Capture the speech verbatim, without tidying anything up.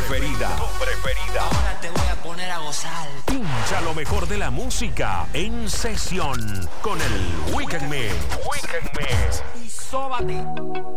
preferida. Tu preferida. Ahora te voy a poner a gozar. Pincha lo mejor de la música en sesión con el Weekend Mix. Weekend Mix. Y sóbate.